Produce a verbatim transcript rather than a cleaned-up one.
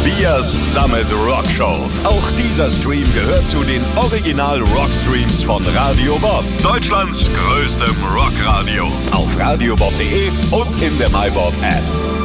Biers Summit Rock Show. Auch dieser Stream gehört zu den Original Rockstreams von Radio Bob. Deutschlands größtem Rockradio. Auf radiobob punkt de und in der MyBob App.